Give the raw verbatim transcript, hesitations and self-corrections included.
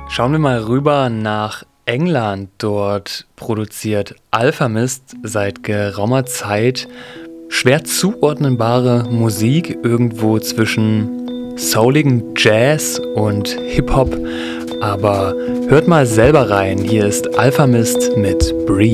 Schauen wir mal rüber nach England. Dort produziert Alphamist seit geraumer Zeit schwer zuordnenbare Musik irgendwo zwischen souligen Jazz und Hip-Hop. Aber hört mal selber rein. Hier ist Alphamist mit Breathe.